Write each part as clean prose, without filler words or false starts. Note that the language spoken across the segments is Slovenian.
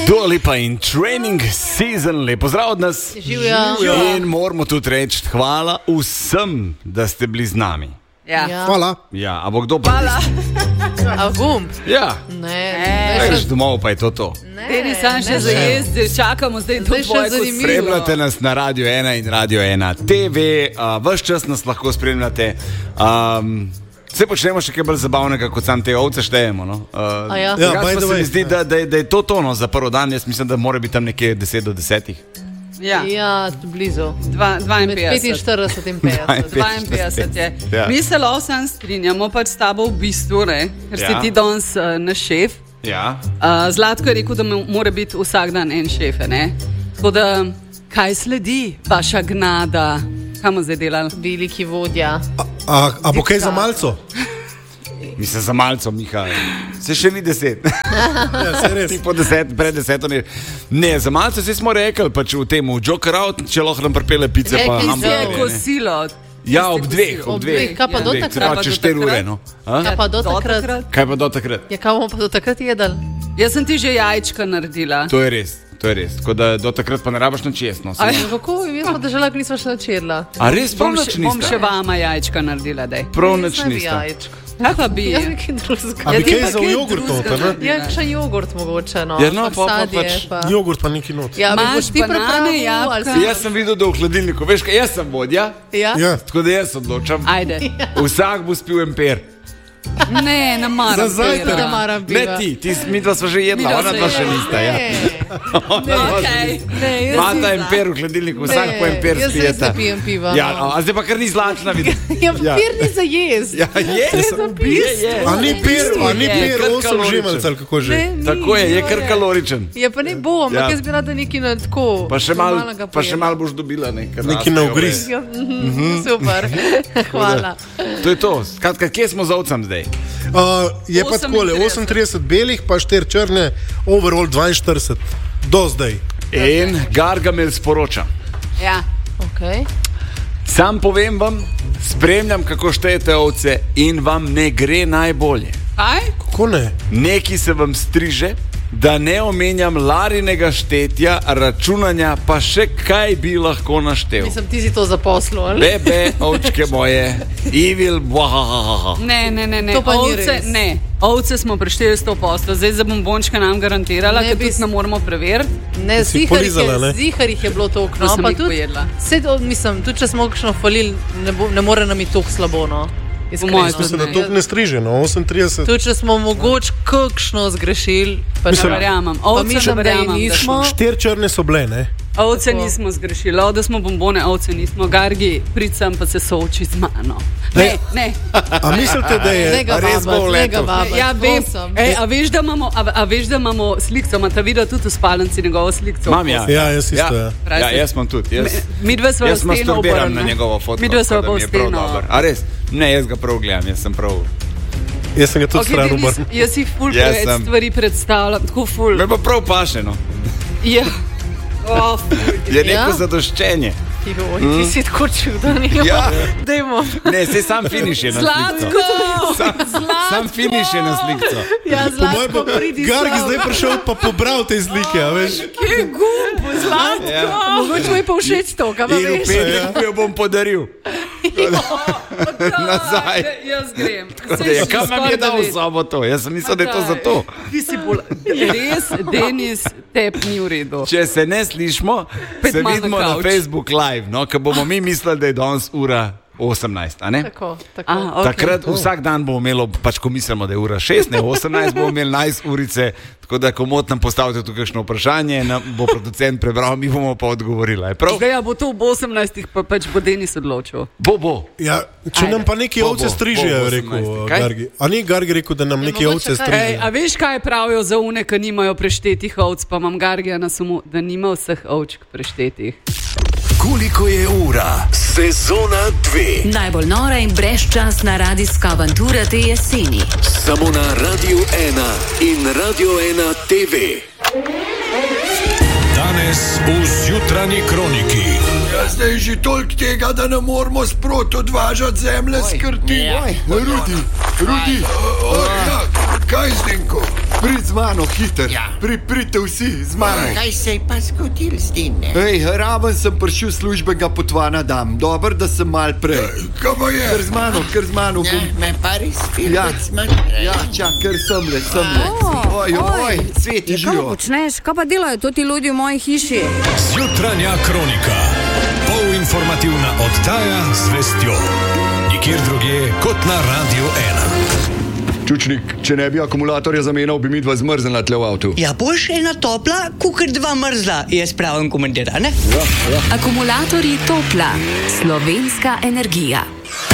Dua Lipa in Training Season, lepo zdrav od nas. Živijo. In moramo tudi reči hvala vsem, da ste bili z nami. Ja. Hvala. Ja, a bo kdo pa? Hvala. A gumb? Ja. Ne. Greš domov, pa je to. Teni sam še za jezdi, čakamo zdaj to dvojko. Spremljate nas na Radio 1 in Radio 1 TV, ves čas nas lahko spremljate. Vse počnemo še kaj bolj zabavnega, kot sam te ovce štejemo. No? Se mi zdi, da je to tono za prvi dan. Jaz mislim, da mora biti tam nekje 10 do 10. Ja, blizu. 45 in 50 je. Ja. Mi se lovsem strinjamo pač s tabo v bistvu, ne? Ker si ti danes naš šef. Ja. Zlatko je rekel, da mora biti vsak dan en šef. Tako da, kaj sledi, vaša gnada? Kaj bomo zdaj delali? Veliki vodja. A bo kaj za malco? Mislim, za malco, Miha. Se še ni 10. Ja, se res. Ti po 10, pred 10. Ne, za malco smo rekli, pač v tem Joker out, če lahko nam pripele pice pa hamburgerje. Je kosilo. Ja, ob dveh. Kaj pa do takrat? Če 4 ure, no. Kaj pa do takrat? Kaj pa do takrat? Ja, kaj bomo pa do takrat jedali? Jaz sem ti že jajčka naredila. To je res. Tako da do takrat pa ne rabiš nič jesno. Kako? Jaz smo držala, ko nismo še načedla. A res prav nič nista? Bom še vama jajčka naredila, dej. Prav nič nista. Kaj pa bi? Ja, nekaj drugega. A bi kaj za jogurt to, ne? Ja, še jogurt mogoče, no. Ja, no, pa pač jogurt pa neki not. Ja, bi boš ti pripravil, ali si... Jaz sem videl, da v hladilniku, veš kaj, jaz sem vodja. Ja? Tako da jaz odločam. Ajde. Vsak bo spil emper. Ne, ne maram. Za zajtrk. Ne maram piva. Ne ti, mi dva sva že jedla, ona dva še nista, ja. Mata emper v hladilniku, vsak po emper spijeta. Jaz res pijem piva. Ja, a zdaj pa kar ni zlačna vidim. Ja, pir ni za jez. Ja, je. A ni pir 8 živelc, ali kako že? Tako je kar kaloričen. Ja, pa ne bom, ampak jaz bi rada nekaj na tako. Pa še malo boš dobila nekaj. Nekaj na ugriz. Super, hvala. To je to, skratka, kje smo z ovcem zdaj? Je pa takole, 38 belih, pa 4 črne, overall 42, do zdaj. In Gargamel sporoča. Ja. Ok. Sam povem vam, spremljam, kako štejete ovce in vam ne gre najbolje. Kaj? Kako ne? Neki se vam striže, da ne omenjam Larinega štetja, računanja, pa še kaj bi lahko naštel. Mislim, ti si to zaposlil, ali? Bebe, ovčke moje, evil, bohahaha. Ne. To pa ni Ovce, res. ne. Ovce smo prešteli 100%. Zdaj za bombončka nam garantirala, ker tudi ne moramo preveriti. Ne, Si polizala, ne? ziharih je bilo toliko. To No, sem pa jih pojedla. mislim, tudi če smo kakšno falili, ne more nam iti toliko slabo, no. mojem Iskreno. Se da to ne striže, no, 38. Tudi če smo mogoče kakšno zgrešili, pa Ne verjamem. Ovce ne mislim, da jih verjamem. nismo. 4 črne so bile, ne? Ovce Tako. nismo zgrešili, da smo bombone, ovce nismo. Gargi, pricam pa se sooči z mano. Ne. A mislite, da je... Ne ga res bo vabati, ne ga letel. vabati. Ja, vem. prosim. A veš, da imamo slikco, ima ta video tudi v spalnici njegovo slikco. Imam, ja. Ja, jaz isto, ja. Ja, jaz imam tudi. Midve sva v Jaz steno masturbiram obrnjena. na njegovo fotko. Midve sva tako da pa v mi je prav steno. dobro. A res? Ne, jaz ga prav gledam, jaz sem prav... Jaz sem ga tudi stran Denis, obrnil. jaz si ful Jaz preveč sem. stvari predstavljam, tako ful. Me pa prav paše, no. Ja. Oh, Je neko Ja? zadoščenje. Joj, ti si tako čudan. Ja. Dajmo. Ne, sej sam finiš je na slikco. Sam finiš je na slikco. Ja, Po mojem Zlatko, pa pridi Gargi sem. zdaj prišel pa pobral te slike, a veš? Kje je gumb, Zlatko? Ja. Mogoče mu je pa všeč to, kaj pa In v veš. petek jo bom podaril. Nazaj. Jaz grem. Kam nam je dal v sobo to? Jaz sem mislil, da je to zato. Ti si bolj res, Denis, tep ni v redu. Če se ne slišmo, Pet se malo vidimo na na kavč. Facebook live, no, ker bomo mi mislili, da je danes ura 18, a ne? Tako. Okay. Takrat vsak dan bomo imeli, pač ko mislimo, da je ura 6, ne 18, bomo imeli 11 urice, tako da komot nam postavite tu kakšno vprašanje, nam bo producent prebral, mi bomo pa odgovorili. Je prav? Zdaj ja, bo to v 18, pa pač bo Denis odločil. Bo. Ja, če nam pa neki Bo, ovce bo, strižejo, bo je rekel 18. Kaj? Gargi. A ni Gargi rekel, da nam neki mogoče ovce kaj. Ej, strižejo? a veš, kaj pravijo za une, ki nimajo preštetih ovc, pa imam Gargija na sumu, da nima vseh ovčk preštetih. Koliko je ura? Sezona 2. Najbolj nora in brezčasna radijska avantura te jeseni. Samo na Radio 1 in Radio 1 TV. Danes v zjutranji kroniki. Ja, zdaj je že toliko tega, da ne moramo sproti odvažati zemlje s krti. Rudi, ja, kaj Zdenko? Prid z mano, hiter. Ja. Pridite vsi z mano. Kaj se je pa zgodil z njim? Raven sem prišel službenega potvana dam. Dober, da sem mal prej. Kaj pa je? Kar z mano. Ja, me pa res filmet zmanj. Ja, kar semle. Oj, sveti živo. Kaj počneš? Kaj pa delajo to ti ljudi v moji hiši? Zjutranja kronika. Polinformativna oddaja z vestjo. Nikjer drugje kot na Radio 1. Čučnik, če ne bi akumulatorja zamenjal, bi mi dva zmrznila tle v avtu. Ja, boljše ena topla, kukor dva mrzla, je spravim komentar, ne? Ja. Akumulatorji Topla. Slovenska energija.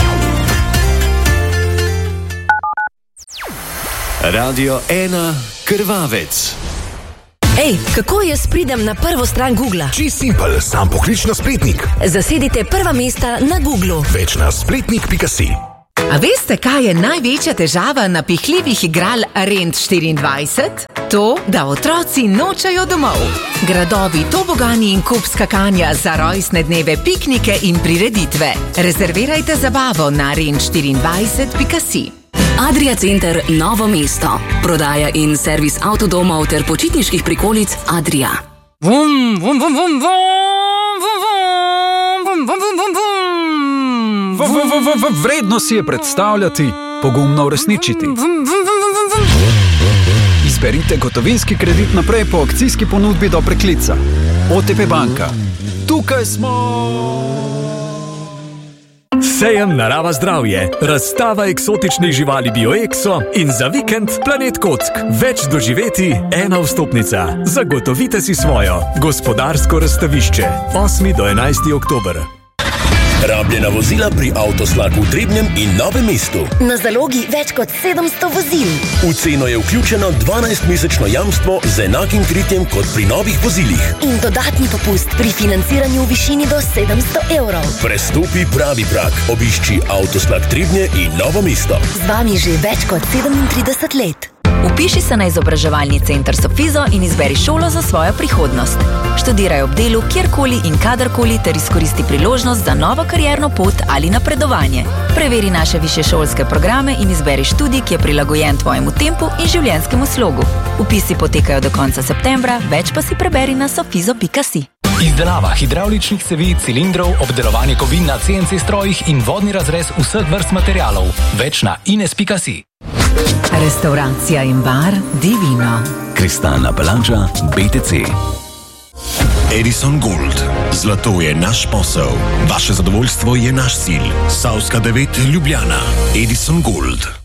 Radio 1 Krvavec. Ej, kako jaz pridem na prvo stran Googla? Čisto simpel, sam poklič na spletnik. Zasedite prva mesta na Googlu. Več na spletnik.si. A veste, kaj je največja težava napihljivih igral Rent 24? To, da otroci nočejo domov. Gradovi, tobogani in kup skakanja za rojstne dneve, piknike in prireditve. Rezervirajte zabavo na rent24.si. Adria Center Novo mesto. Prodaja in servis avtodomov ter počitniških prikolic Adria. Vredno si je predstavljati, pogumno uresničiti. Izberite gotovinski kredit naprej po akcijski ponudbi do preklica. OTP banka. Tukaj smo! Sejem Narava zdravje, razstava eksotičnih živali BioExo in za vikend Planet Kock. Več doživeti, ena vstopnica. Zagotovite si svojo. Gospodarsko razstavišče. 8. do 11. oktober. Rabljena vozila pri Avtoslaku v Trebnjem in Novem mestu. Na zalogi več kot 700 vozil. V ceno je vključeno 12-mesečno jamstvo z enakim kritjem kot pri novih vozilih. In dodatni popust pri financiranju v višini do 700 evrov. Prestopi pravi prag. Obišči Avtoslak Trebnje in Novo mesto. Z vami že več kot 37 let. Upiši se na izobraževalni center Sofizo in izberi šolo za svojo prihodnost. Študiraj ob delu kjerkoli in kadarkoli ter izkoristi priložnost za novo karierno pot ali napredovanje. Preveri naše višješolske programe in izberi študij, ki je prilagojen tvojemu tempu in življenjskemu slogu. Upisi potekajo do konca septembra, več pa si preberi na sofizo.si. Izdelava hidravličnih cevi, cilindrov, obdelovanje kovin na CNC strojih in vodni razrez vseh vrst materialov. Več na ines.si. Restauracija in bar Divino. Kristalna palača BTC. Edison Gold. Zlato je naš posel. Vaše zadovoljstvo je naš cilj. Savska 9 Ljubljana. Edison Gold.